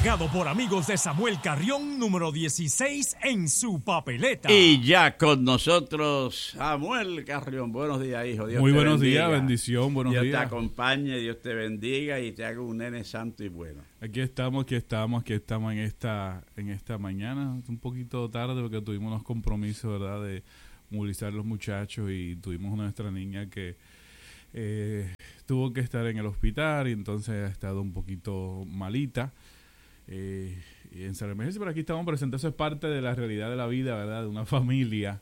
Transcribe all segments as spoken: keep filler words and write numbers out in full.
entregado por amigos de Samuel Carrión, número dieciséis en su papeleta. Y ya con nosotros, Samuel Carrión. Buenos días, hijo. Dios Muy te buenos bendiga. días, bendición, buenos Dios días. Dios te acompañe, Dios te bendiga y te haga un nene santo y bueno. Aquí estamos, aquí estamos, aquí estamos en esta, en esta mañana, un poquito tarde porque tuvimos unos compromisos, ¿verdad?, de movilizar a los muchachos y tuvimos una nuestra niña que eh, tuvo que estar en el hospital y entonces ha estado un poquito malita. Eh, y en San Emergencia, pero aquí estamos presentes. Eso es parte de la realidad de la vida, ¿verdad?, de una familia.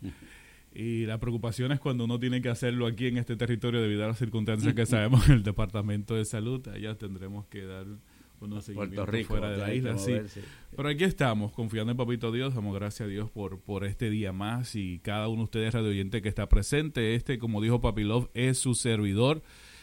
Y la preocupación es cuando uno tiene que hacerlo aquí en este territorio debido a las circunstancias que sabemos en el Departamento de Salud. Allá tendremos que dar unos seguimientos fuera de la isla, sí. Pero aquí estamos, confiando en Papito Dios. Damos gracias a Dios por, por este día más y cada uno de ustedes, radio oyente, que está presente. Este, como dijo Papi Love, es su servidor,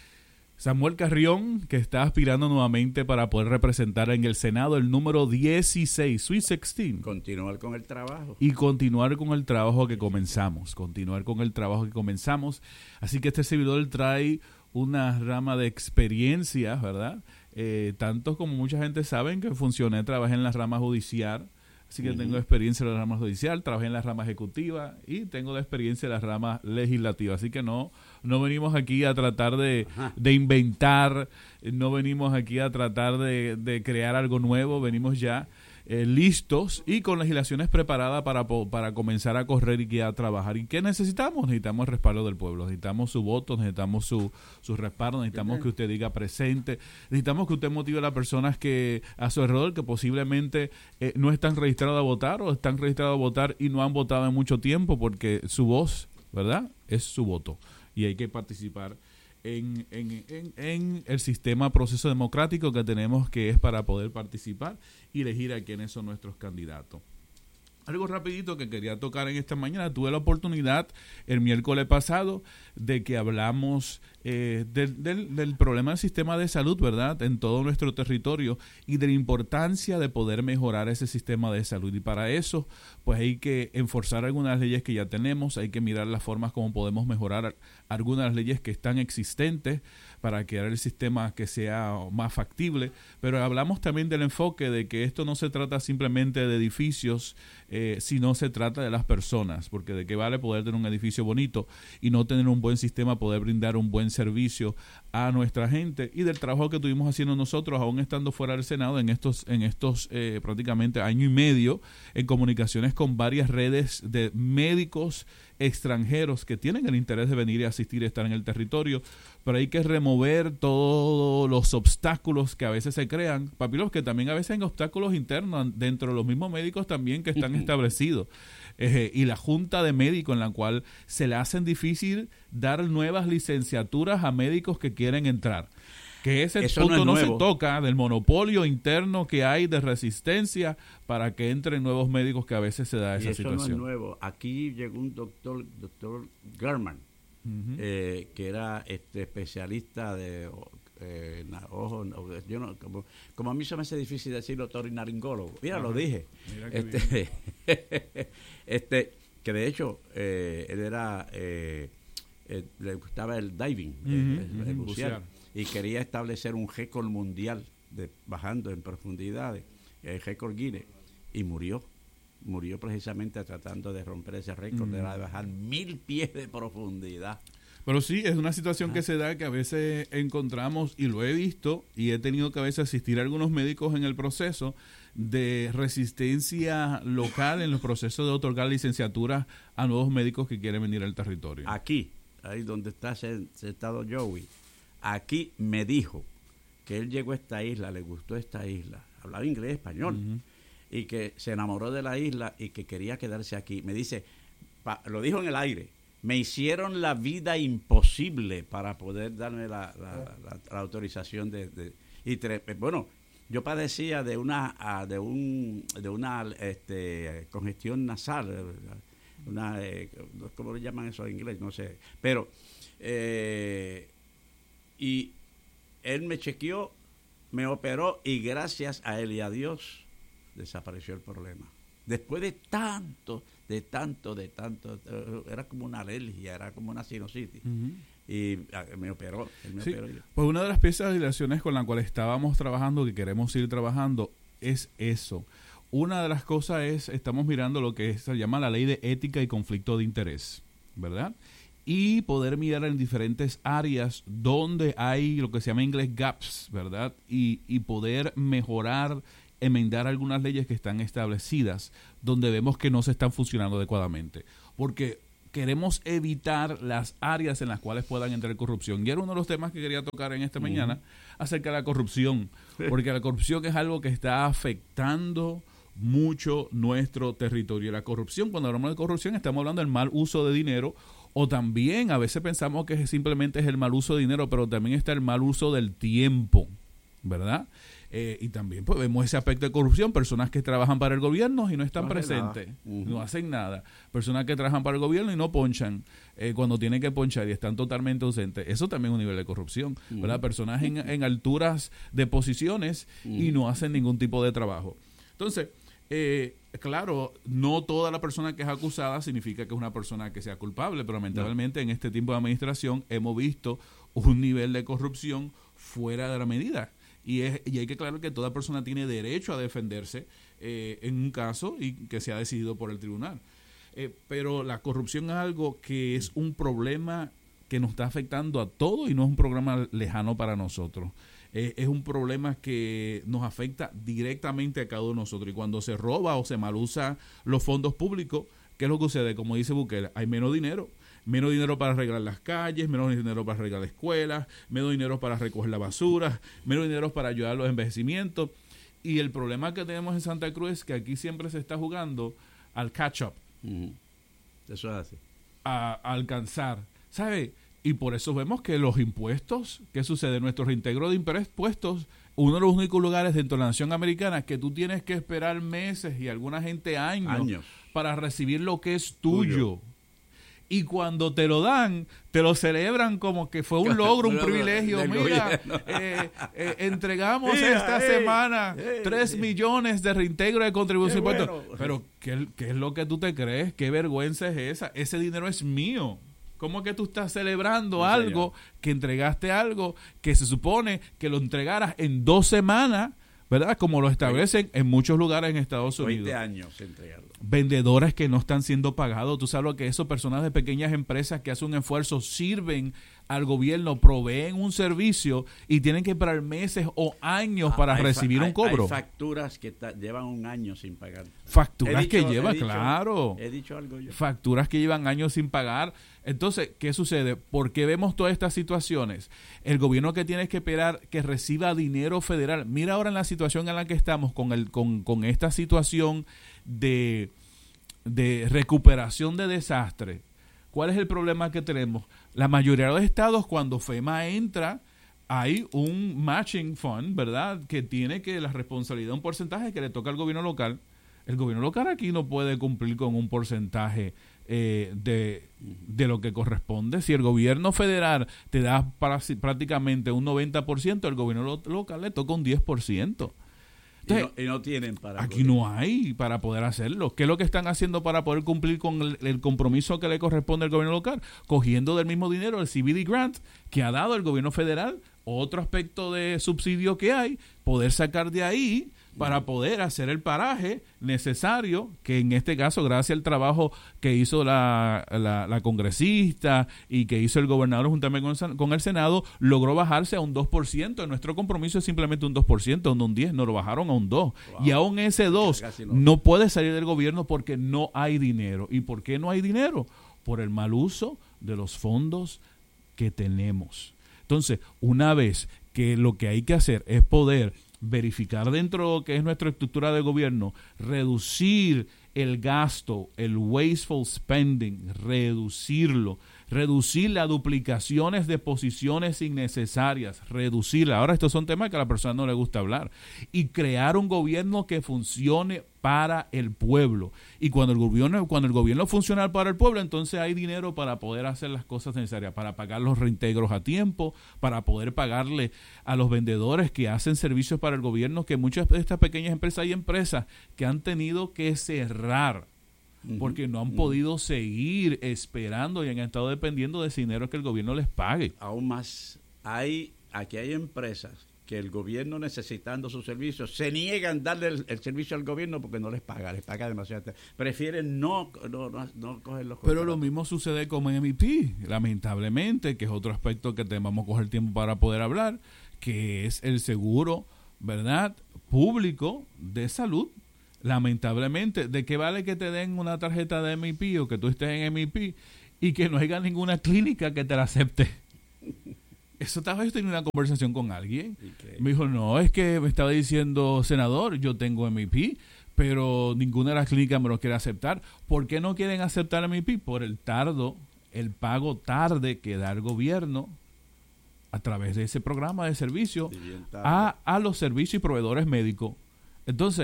Samuel Carrión, que está aspirando nuevamente para poder representar en el Senado el número dieciséis, Sweet dieciséis. Continuar con el trabajo. Y continuar con el trabajo que comenzamos, continuar con el trabajo que comenzamos. Así que este servidor trae una rama de experiencia, ¿verdad? Eh, tanto como mucha gente saben que funcioné, trabajé en la rama judicial, así que uh-huh. tengo experiencia en la rama judicial, trabajé en la rama ejecutiva y tengo la experiencia en la rama legislativa, así que no no venimos aquí a tratar de, de inventar, no venimos aquí a tratar de, de crear algo nuevo, venimos ya eh, listos y con legislaciones preparadas para, para comenzar a correr y a trabajar. ¿Y qué necesitamos? Necesitamos el respaldo del pueblo, necesitamos su voto, necesitamos su, su respaldo, necesitamos que usted diga presente, necesitamos que usted motive a las personas que a su alrededor que posiblemente eh, no están registradas a votar o están registradas a votar y no han votado en mucho tiempo, porque su voz, ¿verdad?, es su voto. Y hay que participar en, en, en, en el sistema proceso democrático que tenemos, que es para poder participar y elegir a quienes son nuestros candidatos. Algo rapidito que quería tocar en esta mañana. Tuve la oportunidad el miércoles pasado de que hablamos eh, del, del, del problema del sistema de salud, ¿verdad?, en todo nuestro territorio y de la importancia de poder mejorar ese sistema de salud. Y para eso, pues hay que enforzar algunas leyes que ya tenemos, hay que mirar las formas como podemos mejorar algunas leyes que están existentes para crear el sistema que sea más factible. Pero hablamos también del enfoque de que esto no se trata simplemente de edificios, eh, sino se trata de las personas, porque de qué vale poder tener un edificio bonito y no tener un buen sistema, poder brindar un buen servicio a nuestra gente, y del trabajo que tuvimos haciendo nosotros, aún estando fuera del Senado, en estos, en estos eh, prácticamente año y medio, en comunicaciones con varias redes de médicos extranjeros que tienen el interés de venir y asistir y estar en el territorio, pero hay que remover todos los obstáculos que a veces se crean, papilos, que también a veces hay obstáculos internos dentro de los mismos médicos también que están establecidos, eh, y la junta de médicos en la cual se le hacen difícil dar nuevas licenciaturas a médicos que quieren entrar. Que ese Eso punto no, no es se toca, del monopolio interno que hay de resistencia para que entren nuevos médicos, que a veces se da esa y eso situación. No es nuevo. Aquí llegó un doctor, doctor German, uh-huh. eh, que era este especialista de eh, ojos, yo no, como, como a mí se me hace difícil decirlo, otorrinolaringólogo. Mira, uh-huh. lo dije. Mira este, este, que de hecho eh, él era, eh, eh, le gustaba el diving, uh-huh. el, el, el bucear. Y quería establecer un récord mundial de bajando en profundidades, el récord Guinness, y murió. Murió precisamente tratando de romper ese récord, mm. de bajar mil pies de profundidad. Pero sí, es una situación ah. que se da, que a veces encontramos, y lo he visto, y he tenido que a veces asistir a algunos médicos en el proceso de resistencia local, en los procesos de otorgar licenciaturas a nuevos médicos que quieren venir al territorio. Aquí, ahí donde está sentado Joey, aquí me dijo que él llegó a esta isla, le gustó esta isla, hablaba inglés, español, uh-huh. y que se enamoró de la isla y que quería quedarse aquí. Me dice, pa, lo dijo en el aire, me hicieron la vida imposible para poder darme la, la, la, la autorización de, de y tre, bueno, yo padecía de una de un de una este congestión nasal, una eh, ¿cómo le llaman eso en inglés? No sé, pero eh, y él me chequeó, me operó y gracias a él y a Dios desapareció el problema. Después de tanto, de tanto, de tanto, era como una alergia, era como una sinusitis. Uh-huh. Y me operó, él me sí, operó yo. Pues una de las piezas de legislaciones con la cual estábamos trabajando, que queremos seguir trabajando, es eso. Una de las cosas es, estamos mirando lo que se llama la ley de ética y conflicto de interés, ¿verdad? Y poder mirar en diferentes áreas donde hay lo que se llama en inglés gaps, ¿verdad? Y, y poder mejorar, enmendar algunas leyes que están establecidas donde vemos que no se están funcionando adecuadamente. Porque queremos evitar las áreas en las cuales puedan entrar corrupción. Y era uno de los temas que quería tocar en esta uh-huh. mañana acerca de la corrupción. Porque la corrupción es algo que está afectando mucho nuestro territorio. La corrupción, cuando hablamos de corrupción, estamos hablando del mal uso de dinero, o también a veces pensamos que simplemente es el mal uso de dinero, pero también está el mal uso del tiempo, ¿verdad? Eh, y también pues, vemos ese aspecto de corrupción, personas que trabajan para el gobierno y no están no presentes, uh-huh. no hacen nada, personas que trabajan para el gobierno y no ponchan eh, cuando tienen que ponchar y están totalmente ausentes. Eso también es un nivel de corrupción, uh-huh. ¿verdad? Personas en, en alturas de posiciones uh-huh. y no hacen ningún tipo de trabajo. Entonces, Eh, claro, no toda la persona que es acusada significa que es una persona que sea culpable, pero lamentablemente no. en este tiempo de administración hemos visto un nivel de corrupción fuera de la medida. Y, es, y hay que aclarar que toda persona tiene derecho a defenderse eh, en un caso y que sea decidido por el tribunal. Eh, pero la corrupción es algo que es un problema que nos está afectando a todos y no es un problema lejano para nosotros. Eh, es un problema que nos afecta directamente a cada uno de nosotros. Y cuando se roba o se malusa los fondos públicos, ¿qué es lo que sucede? Como dice Bukele, hay menos dinero. Menos dinero para arreglar las calles, menos dinero para arreglar escuelas, menos dinero para recoger la basura, menos dinero para ayudar a los envejecimientos. Y el problema que tenemos en Santa Cruz es que aquí siempre se está jugando al catch-up. Uh-huh. Eso es así. A, a alcanzar. ¿Sabe? Y por eso vemos que los impuestos, ¿qué sucede? Nuestro reintegro de impuestos, uno de los únicos lugares dentro de la nación americana que tú tienes que esperar meses y alguna gente años, años. para recibir lo que es tuyo. tuyo. Y cuando te lo dan, te lo celebran como que fue un logro, un privilegio. Mira, eh, eh, entregamos Mira, esta hey, semana hey, tres hey. millones de reintegro de contribución. Bueno. Pero, ¿qué, ¿qué es lo que tú te crees? ¿Qué vergüenza es esa? Ese dinero es mío. ¿Cómo que tú estás celebrando sí, algo, señor. que entregaste algo que se supone que lo entregaras en dos semanas, ¿verdad? Como lo establecen en muchos lugares en Estados Unidos. veinte años entregarlo. Vendedores que no están siendo pagados. Tú sabes lo que eso, personas de pequeñas empresas que hacen un esfuerzo, sirven al gobierno, proveen un servicio y tienen que esperar meses o años ah, para recibir fa- un cobro. Hay facturas que ta- llevan un año sin pagar. Facturas dicho, que llevan, he dicho, claro. He dicho algo yo. Facturas que llevan años sin pagar. Entonces, ¿qué sucede? ¿Por qué vemos todas estas situaciones? El gobierno que tiene que esperar que reciba dinero federal. Mira ahora en la situación en la que estamos con el con, con esta situación de, de recuperación de desastre. ¿Cuál es el problema que tenemos? La mayoría de los estados, cuando FEMA entra, hay un matching fund, ¿verdad? Que tiene que la responsabilidad, un porcentaje que le toca al gobierno local. El gobierno local aquí no puede cumplir con un porcentaje eh, de, de lo que corresponde. Si el gobierno federal te da para, prácticamente un noventa por ciento, el gobierno lo, local le toca un diez por ciento. Entonces, y, no, y no tienen para aquí poder. no hay para poder hacerlo. ¿Qué es lo que están haciendo para poder cumplir con el, el compromiso que le corresponde al gobierno local? Cogiendo del mismo dinero el C B D grant que ha dado el gobierno federal, otro aspecto de subsidio que hay, poder sacar de ahí para poder hacer el paraje necesario, que en este caso, gracias al trabajo que hizo la, la, la congresista y que hizo el gobernador juntamente con, con el Senado, logró bajarse a un dos por ciento. Nuestro compromiso es simplemente un dos por ciento, no un diez por ciento, nos lo bajaron a un dos por ciento. Wow. Y aún ese dos por ciento no. no puede salir del gobierno porque no hay dinero. ¿Y por qué no hay dinero? Por el mal uso de los fondos que tenemos. Entonces, una vez que lo que hay que hacer es poder verificar dentro de lo que es nuestra estructura de gobierno, reducir el gasto, el wasteful spending, reducirlo, reducir las duplicaciones de posiciones innecesarias, reducirla. Ahora estos son temas que a la persona no le gusta hablar. Y crear un gobierno que funcione para el pueblo. Y cuando el gobierno, cuando el gobierno funciona para el pueblo, entonces hay dinero para poder hacer las cosas necesarias, para pagar los reintegros a tiempo, para poder pagarle a los vendedores que hacen servicios para el gobierno, que muchas de estas pequeñas empresas y empresas que han tenido que cerrar porque no han uh-huh. podido seguir esperando y han estado dependiendo de ese dinero que el gobierno les pague. Aún más, hay aquí hay empresas que el gobierno, necesitando sus servicios, se niegan a darle el, el servicio al gobierno porque no les paga, les paga demasiado. Prefieren no, no, no, no coger los contratos. Pero lo mismo sucede con M V P, lamentablemente, que es otro aspecto que tenemos que coger tiempo para poder hablar, que es el seguro, ¿verdad?, público de salud. Lamentablemente, ¿de qué vale que te den una tarjeta de M V P o que tú estés en M V P y que no haya ninguna clínica que te la acepte? Eso estaba yo teniendo una conversación con alguien. Me dijo, no, es que me estaba diciendo, senador, yo tengo M V P, pero ninguna de las clínicas me lo quiere aceptar. ¿Por qué no quieren aceptar M V P? Por el tardo, el pago tarde que da el gobierno a través de ese programa de servicio a, a los servicios y proveedores médicos. Entonces,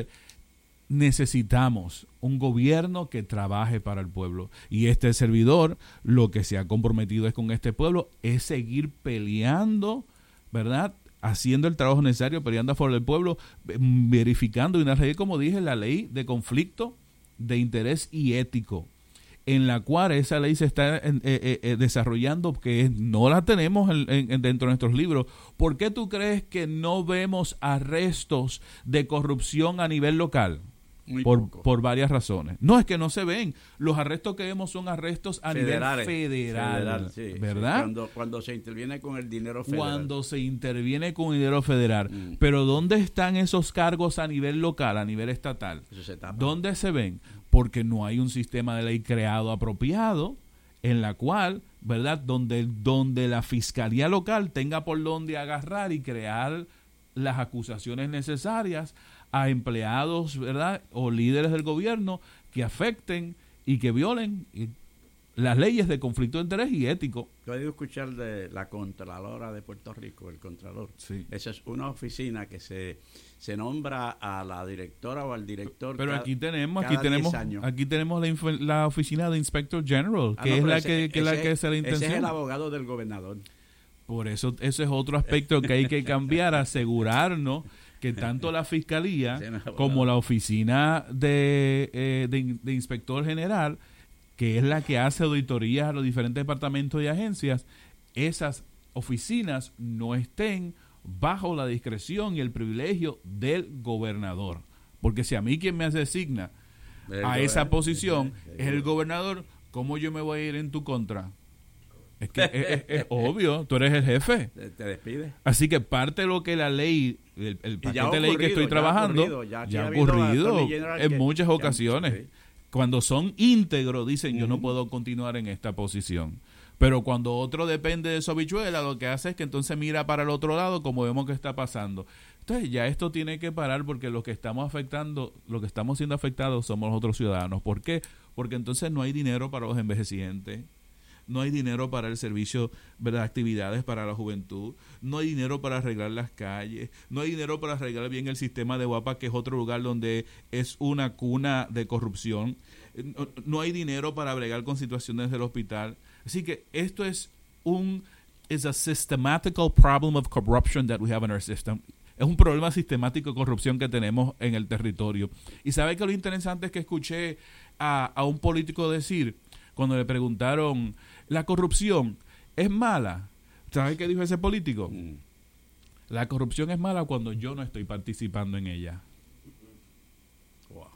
necesitamos un gobierno que trabaje para el pueblo, y este servidor lo que se ha comprometido es con este pueblo es seguir peleando, ¿verdad?, haciendo el trabajo necesario, peleando a favor del pueblo, verificando una ley, como dije, la ley de conflicto de interés y ético, en la cual esa ley se está eh, eh, eh, desarrollando, que no la tenemos en, en, dentro de nuestros libros. ¿Por qué tú crees que no vemos arrestos de corrupción a nivel local? Por, por varias razones. No es que no se ven. Los arrestos que vemos son arrestos a Federales, nivel federal, federal sí, ¿verdad? Sí. Cuando, cuando se interviene con el dinero federal. Cuando se interviene con el dinero federal. Mm. Pero ¿dónde están esos cargos a nivel local, a nivel estatal? Eso se tapa. ¿Dónde se ven? Porque no hay un sistema de ley creado apropiado en la cual, ¿verdad?, donde, donde la fiscalía local tenga por dónde agarrar y crear las acusaciones necesarias a empleados, ¿verdad?, o líderes del gobierno que afecten y que violen las leyes de conflicto de interés y ético. Yo he oído escuchar de la Contralora de Puerto Rico, el Contralor. Sí. Esa es una oficina que se, se nombra a la directora o al director. Pero cada, aquí tenemos, aquí tenemos, aquí tenemos la, inf- la oficina de Inspector General, ah, que no, es la ese, que, que, ese, la que es la intención. Ese es el abogado del gobernador. Por eso, ese es otro aspecto que hay que cambiar, asegurarnos que tanto la Fiscalía como la Oficina de, eh, de, de Inspector General, que es la que hace auditorías a los diferentes departamentos y agencias, esas oficinas no estén bajo la discreción y el privilegio del gobernador. Porque si a mí quien me asigna a esa posición es el gobernador, ¿cómo yo me voy a ir en tu contra? Es que es, es, es obvio, tú eres el jefe. Te despide. Así que parte de lo que la ley, el, el paquete de ley que estoy ya trabajando, ha ocurrido, ya, ya ha ocurrido en que, muchas ya, ocasiones. Sí. Cuando son íntegros, dicen, uh-huh. yo no puedo continuar en esta posición. Pero cuando otro depende de su habichuela, lo que hace es que entonces mira para el otro lado, como vemos que está pasando. Entonces ya esto tiene que parar, porque lo que estamos afectando, lo que estamos siendo afectados somos los otros ciudadanos. ¿Por qué? Porque entonces no hay dinero para los envejecientes. No hay dinero para el servicio, ¿verdad?, actividades para la juventud. No hay dinero para arreglar las calles. No hay dinero para arreglar bien el sistema de Guapa, que es otro lugar donde es una cuna de corrupción. No, no hay dinero para bregar con situaciones del hospital. Así que esto es un is a systematical problem of corruption that we have in our system. Es un problema sistemático de corrupción que tenemos en el territorio. Y ¿sabe que lo interesante es que escuché a, a un político decir, cuando le preguntaron, ¿la corrupción es mala? ¿Sabe qué dijo ese político? Mm. La corrupción es mala cuando yo no estoy participando en ella. Wow.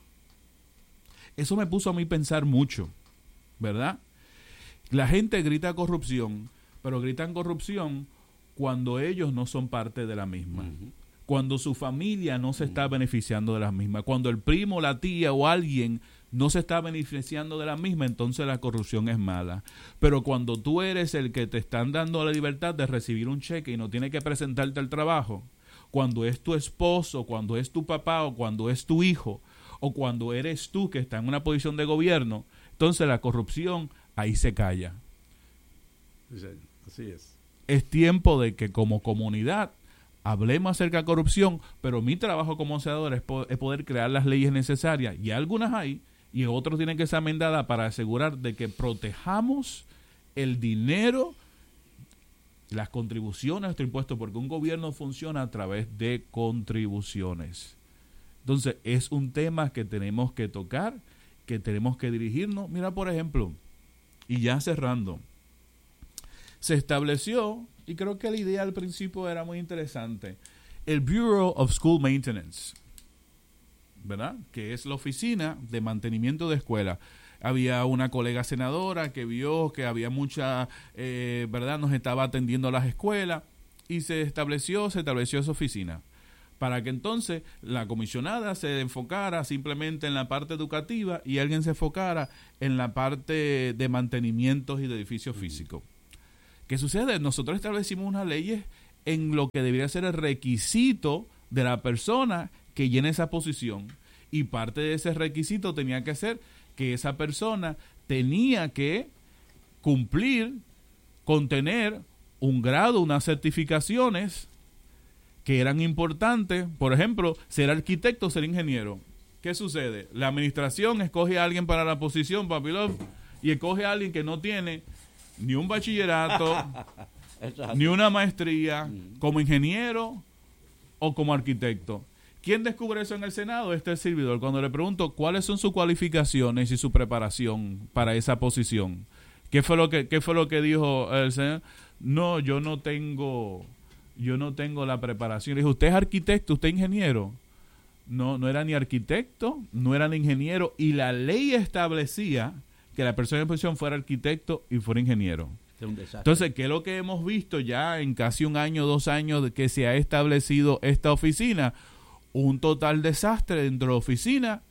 Eso me puso a mí pensar mucho, ¿verdad? La gente grita corrupción, pero gritan corrupción cuando ellos no son parte de la misma. Uh-huh. Cuando su familia no se uh-huh. está beneficiando de la misma. Cuando el primo, la tía o alguien no se está beneficiando de la misma, entonces la corrupción es mala. Pero cuando tú eres el que te están dando la libertad de recibir un cheque y no tienes que presentarte al trabajo, cuando es tu esposo, cuando es tu papá o cuando es tu hijo, o cuando eres tú que está en una posición de gobierno, entonces la corrupción ahí se calla. Así es. Es tiempo de que como comunidad hablemos acerca de corrupción, pero mi trabajo como senador es, po- es poder crear las leyes necesarias, y algunas hay, y otros tienen que ser amendadas para asegurar de que protejamos el dinero, las contribuciones a nuestro impuesto, porque un gobierno funciona a través de contribuciones. Entonces, es un tema que tenemos que tocar, que tenemos que dirigirnos. Mira, por ejemplo, y ya cerrando, se estableció, y creo que la idea al principio era muy interesante, el Bureau of School Maintenance, ¿verdad? Que es la oficina de mantenimiento de escuela. Había una colega senadora que vio que había mucha, eh, ¿verdad? Nos estaba atendiendo a las escuelas y se estableció, se estableció esa oficina para que entonces la comisionada se enfocara simplemente en la parte educativa y alguien se enfocara en la parte de mantenimientos y de edificios físicos. ¿Qué sucede? Nosotros establecimos unas leyes en lo que debería ser el requisito de la persona que llene esa posición, y parte de ese requisito tenía que ser que esa persona tenía que cumplir con tener un grado, unas certificaciones que eran importantes. Por ejemplo, ser arquitecto, ser ingeniero. ¿Qué sucede? La administración escoge a alguien para la posición, Papilov, y escoge a alguien que no tiene ni un bachillerato, ni una maestría, como ingeniero o como arquitecto. ¿Quién descubre eso en el Senado? Este servidor. Cuando le pregunto cuáles son sus cualificaciones y su preparación para esa posición, ¿qué fue lo que, qué fue lo que dijo el señor? No, yo no tengo, yo no tengo la preparación. Le dije, ¿usted es arquitecto? ¿Usted es ingeniero? No, no era ni arquitecto, no era ni ingeniero, y la ley establecía que la persona en posición fuera arquitecto y fuera ingeniero. Es un desastre. Entonces, ¿qué es lo que hemos visto ya en casi un año, dos años de que se ha establecido esta oficina? Un total desastre dentro de la oficina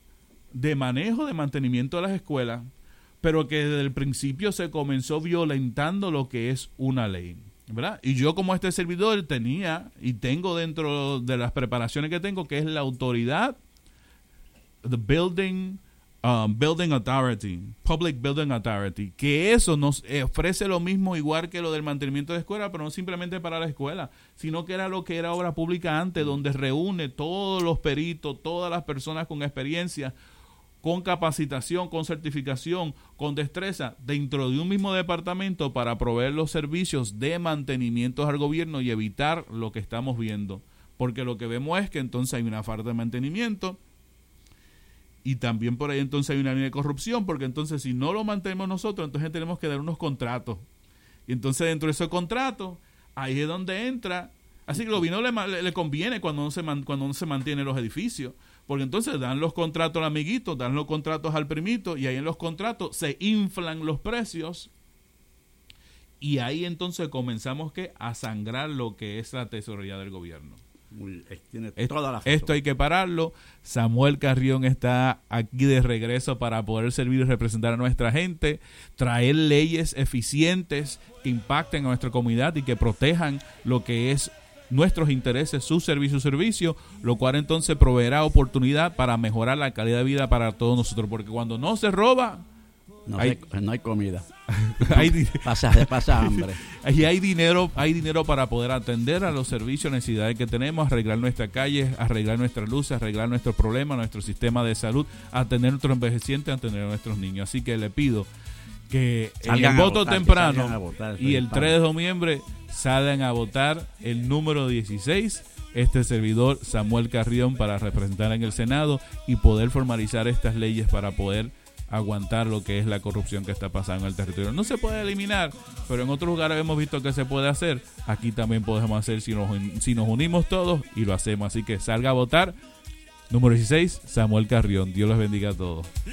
de manejo, de mantenimiento de las escuelas, pero que desde el principio se comenzó violentando lo que es una ley, ¿verdad? Y yo, como este servidor, tenía y tengo dentro de las preparaciones que tengo, que es la autoridad, the building, um, building authority, public building authority, que eso nos ofrece lo mismo igual que lo del mantenimiento de escuela, pero no simplemente para la escuela, sino que era lo que era obra pública antes, donde reúne todos los peritos, todas las personas con experiencia, con capacitación, con certificación, con destreza, dentro de un mismo departamento para proveer los servicios de mantenimiento al gobierno y evitar lo que estamos viendo. Porque lo que vemos es que entonces hay una falta de mantenimiento y también por ahí entonces hay una línea de corrupción, porque entonces si no lo mantenemos nosotros, entonces tenemos que dar unos contratos. Y entonces dentro de esos contratos, ahí es donde entra. Así que el gobierno le, le, le conviene cuando no, se man, cuando no se mantienen los edificios, porque entonces dan los contratos al amiguito, dan los contratos al primito, y ahí en los contratos se inflan los precios, y ahí entonces comenzamos que a sangrar lo que es la tesorería del gobierno. Muy, tiene esto, toda la esto hay que pararlo. Samuel Carrión está aquí de regreso para poder servir y representar a nuestra gente, traer leyes eficientes que impacten a nuestra comunidad y que protejan lo que es nuestros intereses, su servicio, su servicio, lo cual entonces proveerá oportunidad para mejorar la calidad de vida para todos nosotros, porque cuando no se roba, no, hay, hay, no hay comida. hay, pasa, pasa hambre. Y hay dinero, hay dinero para poder atender a los servicios, necesidades que tenemos, arreglar nuestras calles, arreglar nuestras luces, arreglar nuestros problemas, nuestro sistema de salud, atender a nuestros envejecientes, atender a nuestros niños. Así que le pido que en el voto votar, temprano votar, y el tres de noviembre salgan a votar el número dieciséis, este servidor Samuel Carrión, para representar en el Senado y poder formalizar estas leyes para poder aguantar lo que es la corrupción que está pasando en el territorio. No se puede eliminar, pero en otros lugares hemos visto que se puede hacer. Aquí también podemos hacer si nos, si nos unimos todos y lo hacemos. Así que salga a votar. Número dieciséis, Samuel Carrión. Dios los bendiga a todos.